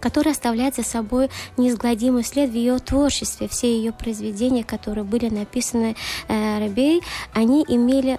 который оставляет за собой неизгладимый след в ее творчестве. Все ее произведения, которые были написаны Рабией, они имели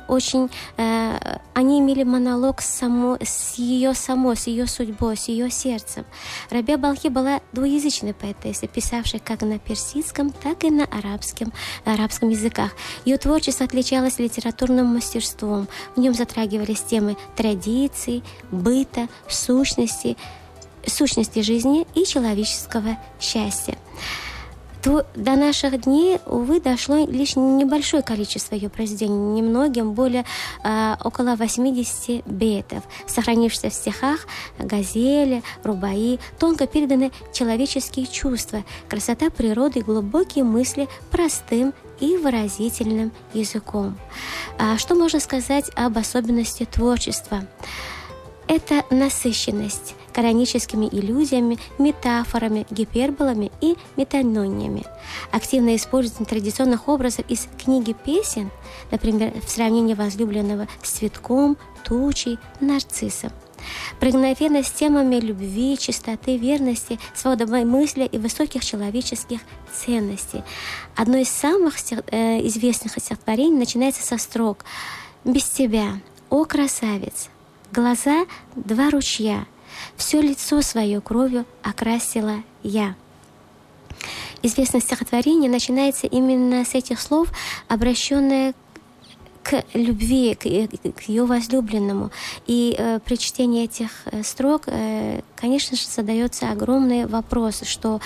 монолог с ее судьбой, с ее сердцем. Рабия Балхи была двуязычной поэтессой, писавшей как на персидском, так и на арабском языках. Ее творчество отличалось литературным мастерством. В нем затрагивались темы традиций, быта, сущности жизни и человеческого счастья. До наших дней, увы, дошло лишь небольшое количество ее произведений, немногим, около 80 бейтов, сохранившихся в стихах, газели, рубаи, тонко переданы человеческие чувства, красота природы и глубокие мысли простым и выразительным языком. Что можно сказать об особенности творчества? Это насыщенность кораническими иллюзиями, метафорами, гиперболами и метанонимами. Активное использование традиционных образов из книги песен, например, в сравнении возлюбленного с цветком, тучей, нарциссом. Проникновенность темами любви, чистоты, верности, свободы мысли и высоких человеческих ценностей. Одно из самых известных стихотворений начинается со строк «Без тебя, о красавец, глаза два ручья, все лицо свое кровью окрасила я». Известное стихотворение начинается именно с этих слов, обращенное к любви, к ее возлюбленному. И при чтении этих строк, конечно же, задается огромный вопрос, что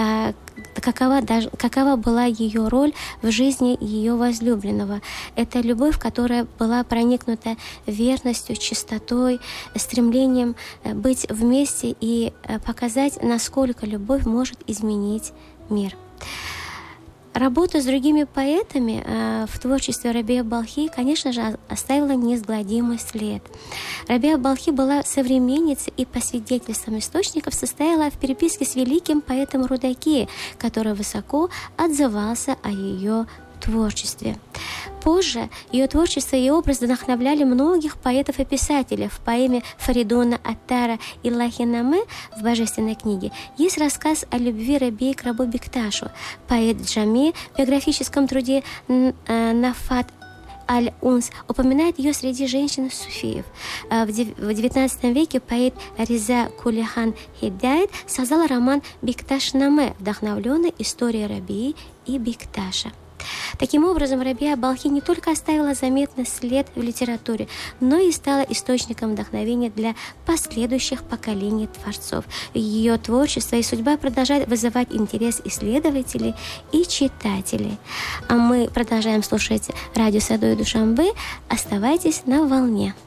какова была ее роль в жизни ее возлюбленного. Это любовь, которая была проникнута верностью, чистотой, стремлением быть вместе и показать, насколько любовь может изменить мир. Работа с другими поэтами в творчестве Рабии Балхи, конечно же, оставила неизгладимый след. Рабия Балхи была современницей и, по свидетельствам источников, состояла в переписке с великим поэтом Рудаки, который высоко отзывался о ее творчестве. Позже ее творчество и образ вдохновляли многих поэтов и писателей. В поэме Фаридона Аттара «Иллахи-наме» в Божественной книге есть рассказ о любви Рабии к рабу Бекташу. Поэт Джами в биографическом труде Нафат Аль-Унс упоминает ее среди женщин-суфиев. В XIX веке поэт Риза Кулихан Хидайт создал роман «Бекташ-наме», вдохновленный историей Рабии и Бекташа. Таким образом, Рабия Балхи не только оставила заметный след в литературе, но и стала источником вдохновения для последующих поколений творцов. Ее творчество и судьба продолжают вызывать интерес исследователей и читателей. А мы продолжаем слушать радио Садо и Душанбе. Оставайтесь на волне.